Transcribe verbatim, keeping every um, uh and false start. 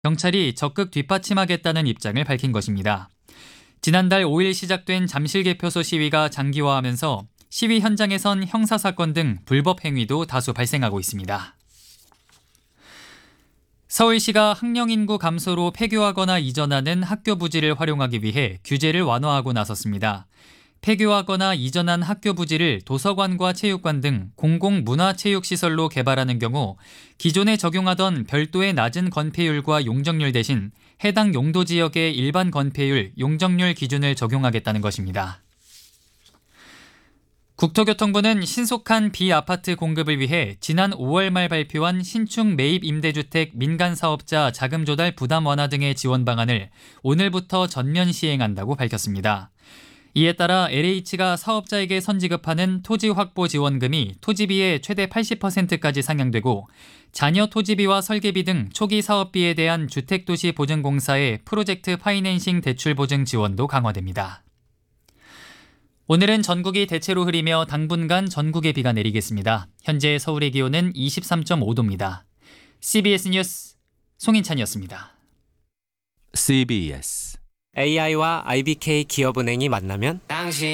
경찰이 적극 뒷받침하겠다는 입장을 밝힌 것입니다. 지난달 오일 시작된 잠실개표소 시위가 장기화하면서 시위 현장에선 형사사건 등 불법 행위도 다수 발생하고 있습니다. 서울시가 학령인구 감소로 폐교하거나 이전하는 학교 부지를 활용하기 위해 규제를 완화하고 나섰습니다. 폐교하거나 이전한 학교 부지를 도서관과 체육관 등 공공문화체육시설로 개발하는 경우 기존에 적용하던 별도의 낮은 건폐율과 용적률 대신 해당 용도 지역의 일반 건폐율, 용적률 기준을 적용하겠다는 것입니다. 국토교통부는 신속한 비아파트 공급을 위해 지난 오월 말 발표한 신축 매입 임대주택 민간사업자 자금 조달 부담 완화 등의 지원 방안을 오늘부터 전면 시행한다고 밝혔습니다. 이에 따라 엘에이치가 사업자에게 선지급하는 토지 확보 지원금이 토지비의 최대 팔십 퍼센트까지 상향되고 잔여 토지비와 설계비 등 초기 사업비에 대한 주택도시보증공사의 프로젝트 파이낸싱 대출 보증 지원도 강화됩니다. 오늘은 전국이 대체로 흐리며 당분간 전국에 비가 내리겠습니다. 현재 서울의 기온은 이십삼 점 오 도입니다. 씨비에스 뉴스 송인찬이었습니다. 씨비에스 에이아이와 아이비케이 기업은행이 만나면 당신